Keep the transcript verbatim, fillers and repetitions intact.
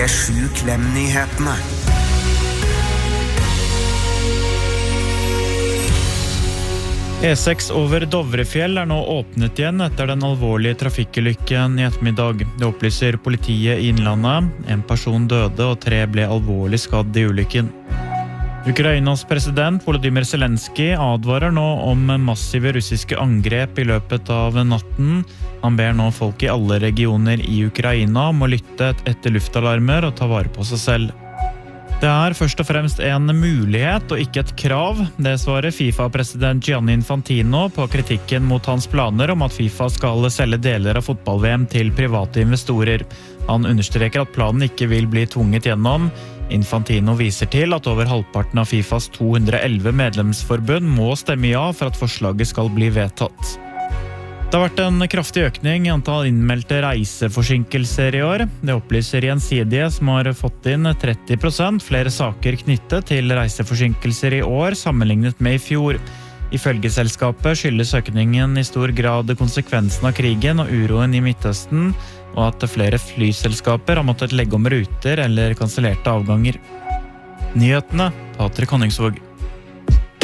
Sju Klem-nyhetene. E seks over Dovrefjell er nå åpnet igjen etter den alvorlige trafikkulykken i ettermiddag. Det opplyser politiet i Innlandet. En person døde og tre ble alvorlig skadd i ulykken. Ukrainas president Volodymyr Zelensky advarer nå om massive russiske angrep i løpet av natten. Han ber nå folk i alle regioner i Ukraina om å lytte etter luftalarmer og ta vare på seg selv. Det er først og fremst en mulighet og ikke et krav. Det svarer FIFA-president Gianni Infantino på kritikken mot hans planer om at FIFA skal selge deler av fotball-V M til private investorer. Han understreker at planen ikke vil bli tvunget gjennom. Infantino viser til at over halvparten av FIFAs to hundre og elleve medlemsforbund må stemme ja for at forslaget skal bli vedtatt. Det har vært en kraftig økning i antall innmeldte reiseforsinkelser i år. Det opplyser Gjensidige, som har fått inn tretti prosent flere saker knyttet til reiseforsinkelser i år sammenlignet med i fjor. Ifølge selskapet skyldes økningen i stor grad konsekvensen av krigen og uroen i Midtøsten, og at flere flyselskaper har måttet legge om ruter eller kansellerte avganger. Nyhetene, Patrik Honningsvåg.